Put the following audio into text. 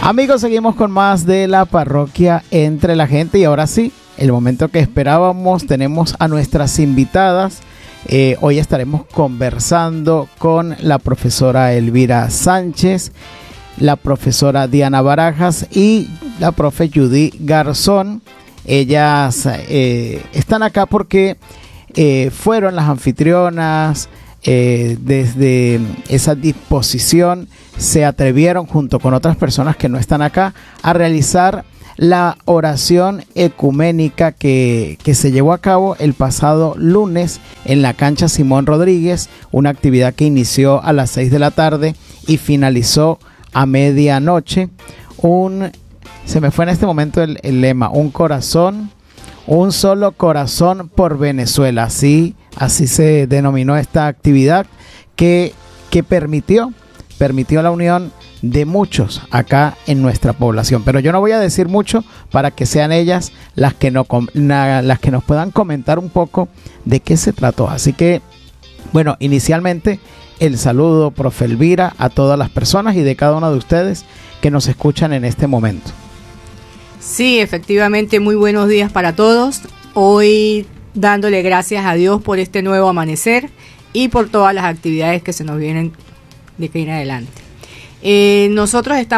Amigos, seguimos con más de la parroquia Entre la Gente y ahora sí, el momento que esperábamos, tenemos a nuestras invitadas. Hoy estaremos conversando con la profesora Elvira Sánchez, la profesora Diana Barajas y la profe Judy Garzón. Ellas están acá porque fueron las anfitrionas. Desde esa disposición se atrevieron junto con otras personas que no están acá a realizar la oración ecuménica que se llevó a cabo el pasado lunes en la cancha Simón Rodríguez, una actividad que inició a las 6 de la tarde y finalizó a medianoche. Se me fue en este momento el lema, un solo corazón por Venezuela, así se denominó esta actividad que permitió la unión de muchos acá en nuestra población. Pero yo no voy a decir mucho para que sean ellas las que nos puedan comentar un poco de qué se trató. Así que, bueno, inicialmente el saludo, profe Elvira, a todas las personas y de cada uno de ustedes que nos escuchan en este momento. Sí, efectivamente, muy buenos días para todos. Hoy dándole gracias a Dios por este nuevo amanecer y por todas las actividades que se nos vienen de aquí en adelante. Nosotros estamos